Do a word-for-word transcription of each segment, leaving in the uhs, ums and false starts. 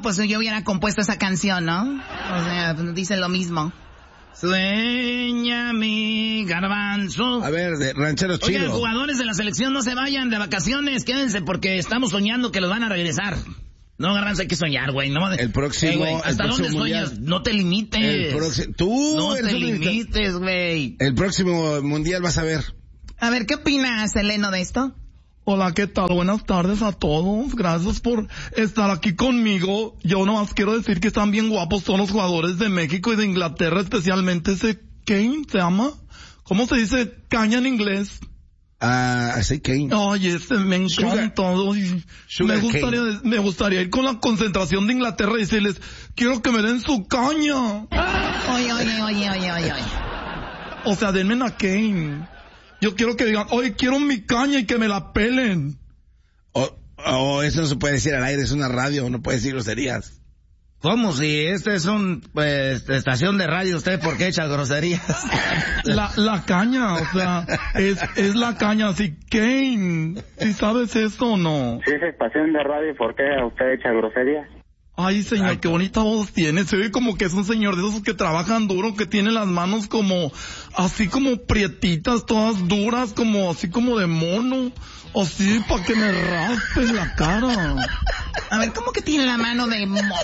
pues yo hubiera compuesto esa canción, ¿no? O sea, dice lo mismo. Sueña mi garbanzo. A ver, de rancheros chidos. Oigan, jugadores de la selección, no se vayan de vacaciones, quédense porque estamos soñando que los van a regresar. No, garbanzo, hay que soñar, güey. No, el próximo, hey, güey, ¿hasta el dónde próximo sueñas? mundial. No te limites. El próximo, tú no eres te limites, güey. El próximo mundial vas a ver. A ver, ¿qué opinas, Eleno, de esto? Hola, ¿qué tal? Buenas tardes a todos. Gracias por estar aquí conmigo. Yo nomás quiero decir que están bien guapos todos los jugadores de México y de Inglaterra, especialmente ese Kane, ¿se llama? ¿Cómo se dice caña en inglés? Ah, uh, sí, Kane. Ay, este me encanta. Me gustaría, me gustaría ir con la concentración de Inglaterra y decirles, quiero que me den su caña. Oye, oye, oye, oye, oye, oye. O sea, denme a Kane. Yo quiero que digan, oye, quiero mi caña y que me la pelen. Oh, oh, eso no se puede decir al aire, es una radio, no puede decir groserías. ¿Cómo? Si este es un, pues, estación de radio, ¿usted por qué echa groserías? La, la caña, o sea, es, es la caña, así, Kane, ¿sí sabes eso o no? Si es estación de radio, ¿por qué usted echa groserías? Ay, señor, Ay, qué bonita voz tiene. Se ve como que es un señor de esos que trabajan duro, que tiene las manos como, así como prietitas, todas duras, como, así como de mono. Así, para que me raspe la cara. A ver, ¿cómo que tiene la mano de mono?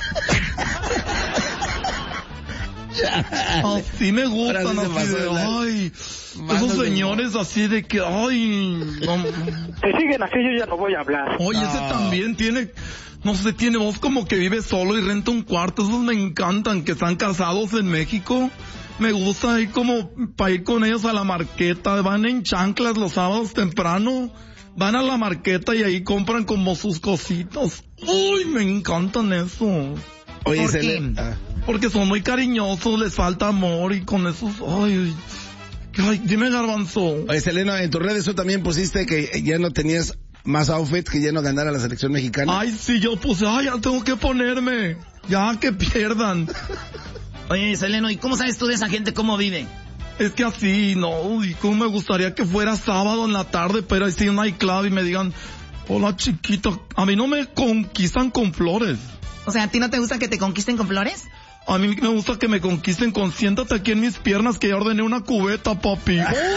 Así me gustan, así de, ay, esos señores así de que, ay. No. Si siguen así, yo ya no voy a hablar. Oye, no. Ese también tiene... No sé, tiene voz como que vive solo y renta un cuarto. Esos me encantan, que están casados en México. Me gusta ir como para ir con ellos a la marqueta. Van en chanclas los sábados temprano. Van a la marqueta y ahí compran como sus cositas. Uy, me encantan eso. Oye, ¿por qué? Porque son muy cariñosos, les falta amor y con esos... Ay, ay, dime, Garbanzo. Oye, Seleno, en tus redes tú también pusiste que ya no tenías... más outfits que ya no ganara la selección mexicana. Ay, sí, yo puse, ay, ya tengo que ponerme. Ya que pierdan. Oye, Seleno, ¿y cómo sabes tú de esa gente cómo vive? Es que así, no, y cómo me gustaría que fuera sábado en la tarde, pero así un nightclub y me digan, hola chiquita, a mí no me conquistan con flores. O sea, ¿a ti no te gusta que te conquisten con flores? A mí me gusta que me conquisten con siéntate aquí en mis piernas que ya ordené una cubeta, papi.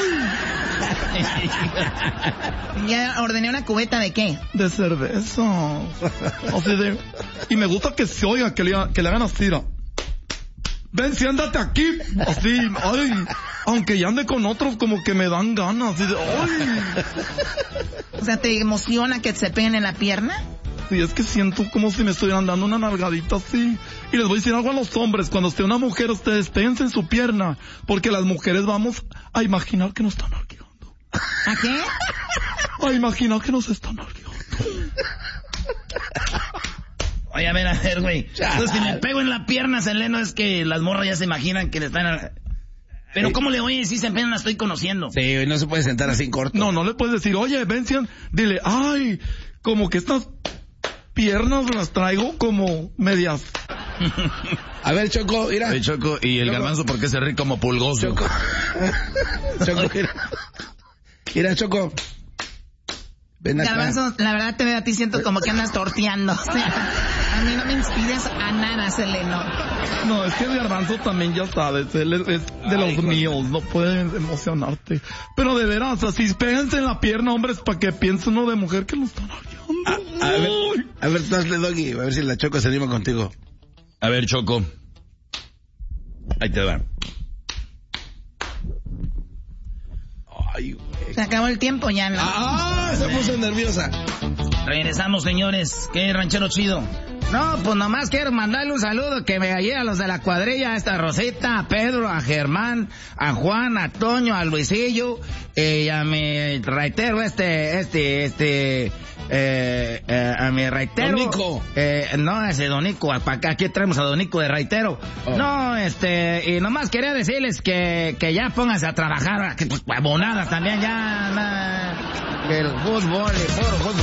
¿Ya ordené una cubeta de qué? De cerveza. O sea, de... Y me gusta que se oiga, que le, que le hagan así. Ven, siéntate aquí. Así, ay. Aunque ya ande con otros, como que me dan ganas. Así de, ay. O sea, ¿te emociona que se peguen en la pierna? Sí, es que siento como si me estuvieran dando una nalgadita así. Y les voy a decir algo a los hombres. Cuando esté una mujer, ustedes péguense en su pierna. Porque las mujeres vamos a imaginar que nos están nalgueando. ¿A qué? A imaginar que nos están nalgueando. Oye, a ver, a ver, güey. Entonces, si me pego en la pierna, Seleno, es que las morras ya se imaginan que le están... Pero ¿cómo le voy a decir si apenas la estoy conociendo? Sí, no se puede sentar así en corto. No, no le puedes decir, oye, ven, dile, ay, como que estas piernas las traigo como medias. A ver, Choco, mira. Oye, Choco, y el Choco. Garbanzo, ¿por qué se ríe como pulgoso? Choco. Choco, mira. Mira, Choco. Ven acá. Garbanzo, la verdad te veo a ti, siento como que andas torteando. O sea, a mí no me inspiras a nada, Seleno. No, es que el Garbanzo también, ya sabes, él es de Ay, los güey. míos, no puede emocionarte. Pero de veras, así, péguense en la pierna, hombres, para que piense uno de mujer que lo están ayudando. A, a ver, a ver, dale, Doggy, a ver si la Choco se anima contigo. A ver, Choco. Ahí te va. Ay, güey. Se acabó el tiempo ya, ¿no? ¡Ah! Se puso nerviosa. Regresamos, señores. ¿Qué ranchero chido? No, pues nomás quiero mandarle un saludo que me hallé a los de la cuadrilla, a esta Rosita, a Pedro, a Germán, a Juan, a Toño, a Luisillo, eh, y a mi raitero este, este, este, eh, eh, a mi raitero. Donico. Eh, no, ese Donico, para acá, aquí traemos a Donico de raitero. Oh. No, este, y nomás quería decirles que, que ya pónganse a trabajar, que pues, abonadas también, ya, na, que el fútbol, el fútbol.